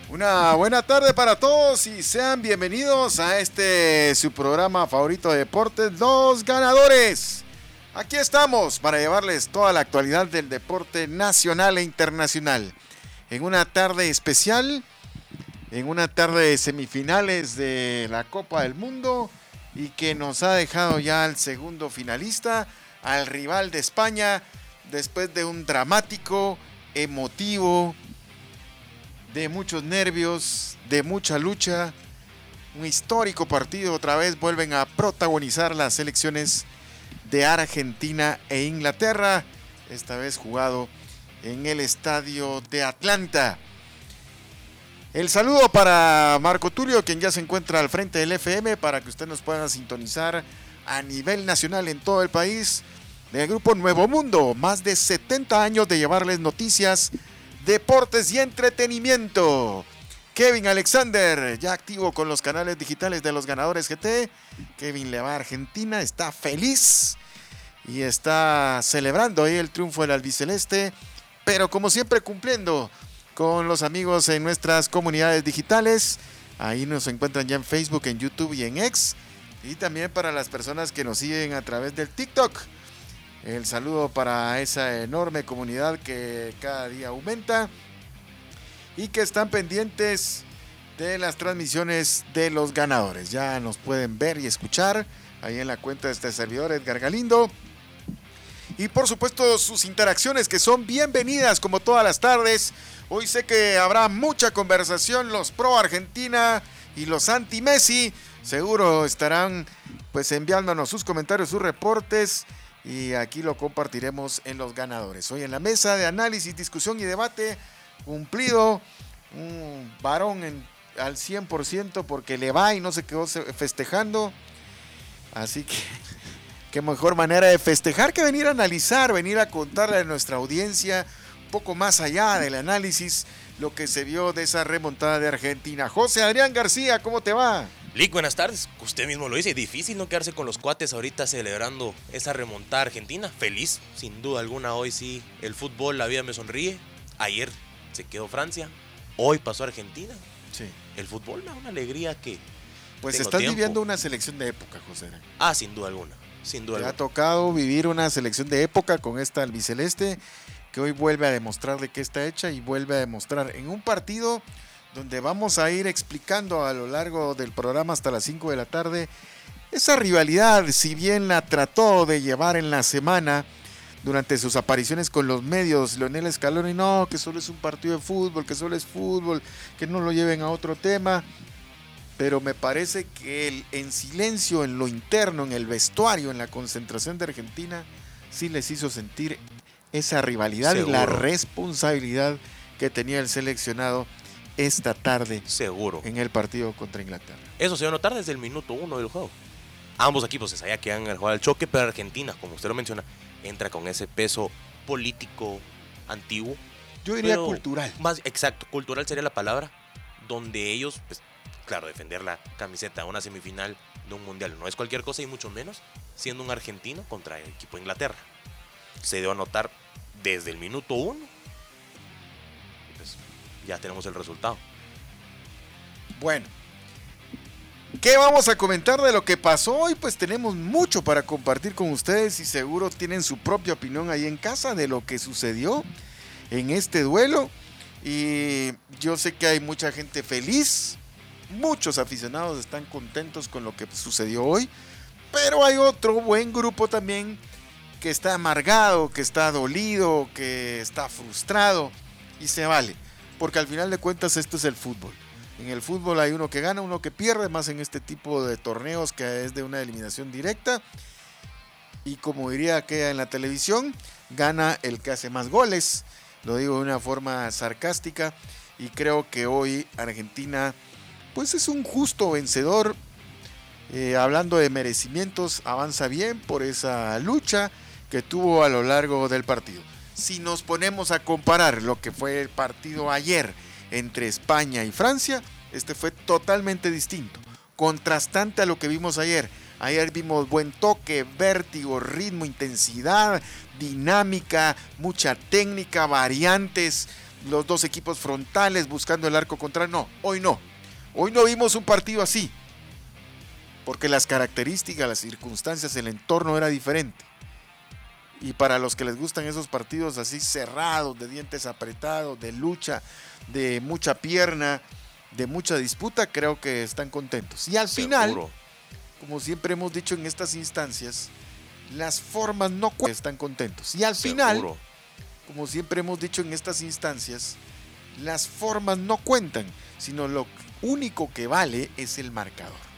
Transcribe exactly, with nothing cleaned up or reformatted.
Una buena tarde para todos y sean bienvenidos a este su programa favorito de deportes, Los Ganadores. Aquí estamos para llevarles toda la actualidad del deporte nacional e internacional. En una tarde especial, en una tarde de semifinales de la Copa del Mundo y que nos ha dejado ya al segundo finalista, al rival de España, después de un dramático, emotivo, de muchos nervios, de mucha lucha, un histórico partido. Otra vez vuelven a protagonizar las selecciones de Argentina e Inglaterra, esta vez jugado en el estadio de Atlanta. El saludo para Marco Tulio, quien ya se encuentra al frente del F M, para que usted nos pueda sintonizar a nivel nacional en todo el país, del grupo Nuevo Mundo, más de setenta años de llevarles noticias, deportes y entretenimiento. Kevin Alexander, ya activo con los canales digitales de Los Ganadores G T. Kevin le va a Argentina, está feliz y está celebrando ahí el triunfo del albiceleste, pero como siempre cumpliendo con los amigos en nuestras comunidades digitales. Ahí nos encuentran ya en Facebook, en YouTube y en X, y también para las personas que nos siguen a través del TikTok. El saludo para esa enorme comunidad que cada día aumenta y que están pendientes de las transmisiones de Los Ganadores. Ya nos pueden ver y escuchar ahí en la cuenta de este servidor, Edgar Galindo. Y por supuesto sus interacciones, que son bienvenidas como todas las tardes. Hoy sé que habrá mucha conversación, los pro Argentina y los anti Messi. Seguro estarán pues enviándonos sus comentarios, sus reportes, y aquí lo compartiremos en Los Ganadores. Hoy en la mesa de análisis, discusión y debate, cumplido, un varón en, al cien por ciento, porque le va y no se quedó festejando. Así que qué mejor manera de festejar que venir a analizar, venir a contarle a nuestra audiencia un poco más allá del análisis lo que se vio de esa remontada de Argentina. José Adrián García, ¿cómo te va? Lick, buenas tardes. Usted mismo lo dice, difícil no quedarse con los cuates ahorita celebrando esa remontada argentina. Feliz, sin duda alguna. Hoy sí, el fútbol, la vida me sonríe. Ayer se quedó Francia, hoy pasó Argentina. Sí. El fútbol me da una alegría que Pues tengo estás tiempo. viviendo una selección de época, José. Ah, sin duda alguna, sin duda Te ha alguna. tocado vivir una selección de época con esta albiceleste, que hoy vuelve a demostrar de qué está hecha y vuelve a demostrar en un partido donde vamos a ir explicando a lo largo del programa hasta las cinco de la tarde esa rivalidad. Si bien la trató de llevar en la semana durante sus apariciones con los medios Leonel Scaloni, no, que solo es un partido de fútbol, que solo es fútbol, que no lo lleven a otro tema, pero me parece que el, en silencio, en lo interno, en el vestuario, en la concentración de Argentina, sí les hizo sentir esa rivalidad. Seguro. Y la responsabilidad que tenía el seleccionado esta tarde, seguro, en el partido contra Inglaterra. Eso se va a notar desde el minuto uno del juego. Ambos equipos se sabía que iban a jugar al choque, pero Argentina, como usted lo menciona, entra con ese peso político antiguo. Yo diría cultural. Más exacto, cultural sería la palabra, donde ellos, pues, claro, defender la camiseta de una semifinal de un mundial no es cualquier cosa, y mucho menos siendo un argentino contra el equipo de Inglaterra. Se dio a notar desde el minuto uno. Pues ya tenemos el resultado. Bueno, ¿qué vamos a comentar de lo que pasó hoy? Pues tenemos mucho para compartir con ustedes y seguro tienen su propia opinión ahí en casa de lo que sucedió en este duelo. Y yo sé que hay mucha gente feliz, muchos aficionados están contentos con lo que sucedió hoy, pero hay otro buen grupo también que está amargado, que está dolido, que está frustrado, y se vale, porque al final de cuentas esto es el fútbol. En el fútbol hay uno que gana, uno que pierde, más en este tipo de torneos que es de una eliminación directa, y como diría aquella en la televisión, gana el que hace más goles. Lo digo de una forma sarcástica, y creo que hoy Argentina pues es un justo vencedor. Eh, hablando de merecimientos, avanza bien por esa lucha que tuvo a lo largo del partido. Si nos ponemos a comparar lo que fue el partido ayer entre España y Francia, este fue totalmente distinto, contrastante a lo que vimos ayer. Ayer vimos buen toque, vértigo, ritmo, intensidad, dinámica, mucha técnica, variantes, los dos equipos frontales buscando el arco contrario. No, hoy no. Hoy no vimos un partido así. Porque las características, las circunstancias, el entorno era diferente. Y para los que les gustan esos partidos así cerrados, de dientes apretados, de lucha, de mucha pierna, de mucha disputa, creo que están contentos. Y al Seguro. final, como siempre hemos dicho en estas instancias, las formas no cuentan. Están contentos. Y al final, Seguro. como siempre hemos dicho en estas instancias, las formas no cuentan, sino lo único que vale es el marcador.